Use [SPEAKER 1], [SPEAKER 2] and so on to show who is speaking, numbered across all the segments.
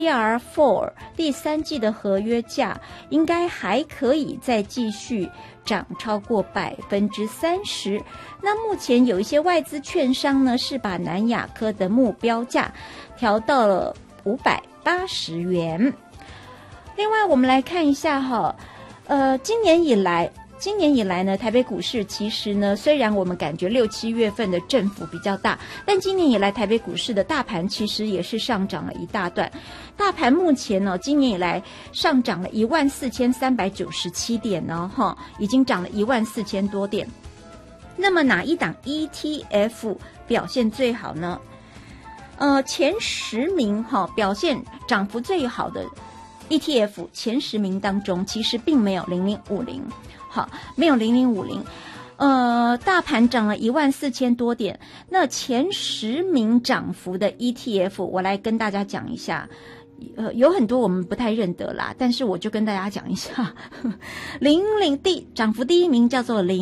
[SPEAKER 1] DR4 第三季的合约价应该还可以再继续涨超过30%。那目前有一些外资券商呢，是把南亚科的目标价调到了580元。另外我们来看一下哈，今年以来呢，台北股市其实呢，虽然我们感觉6、7月份的振幅比较大，但今年以来台北股市的大盘其实也是上涨了一大段。大盘目前呢，今年以来上涨了14397点呢，已经涨了14000多点。那么哪一档 ETF 表现最好呢？前10名表现涨幅最好的 ETF 前10名当中，其实并没有0050。好，没有0050，大盘涨了14000多点。那前10名涨幅的 ETF， 我来跟大家讲一下。有很多我们不太认得啦，但是我就跟大家讲一下。涨幅第一名叫做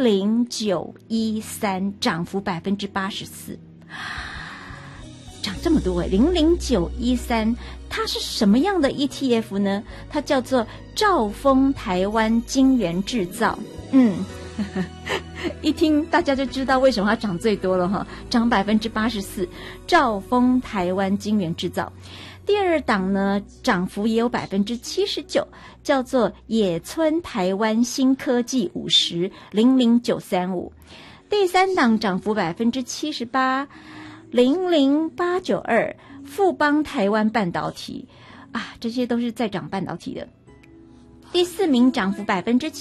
[SPEAKER 1] 00913，涨幅84%，涨这么多00913。它是什么样的 ETF 呢？它叫做兆丰台湾晶圆制造。一听大家就知道为什么它涨最多了哈，涨84%。兆丰台湾晶圆制造。第二档呢，涨幅也有79%，叫做野村台湾新科技50 00935。第三档涨幅78%。00892富邦台湾半导体啊，这些都是在涨半导体的。第四名涨幅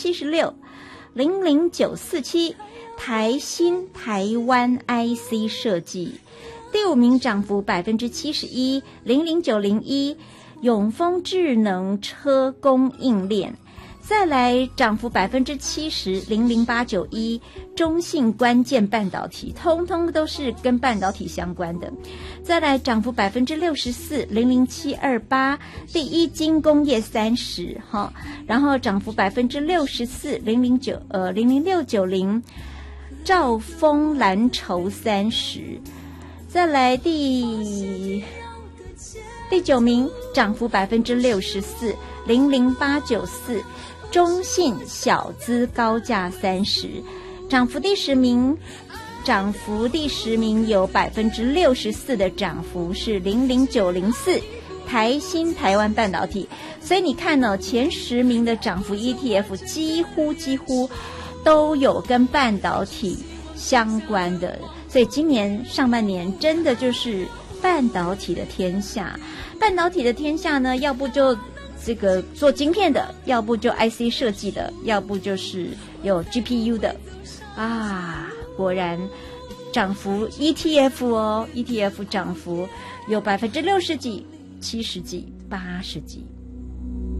[SPEAKER 1] 76%。00947台新台湾 IC 设计。第五名涨幅71%。00901永丰智能车供应链。再来涨幅70%。00891中信关键半导体，通通都是跟半导体相关的。再来涨幅64%。00728第一金工业30哈，然后涨幅64%。00690兆丰蓝筹30。再来第9名涨幅64%。00894中信小资高价30。涨幅第10名有64%的涨幅是00904台新台湾半导体。所以你看呢，前10名的涨幅 ETF 几乎都有跟半导体相关的，所以今年上半年真的就是半导体的天下。半导体的天下呢，要不就这个做晶片的，要不就 IC 设计的，要不就是有 GPU 的啊。果然涨幅 ETF 涨幅有60几、70几、80几。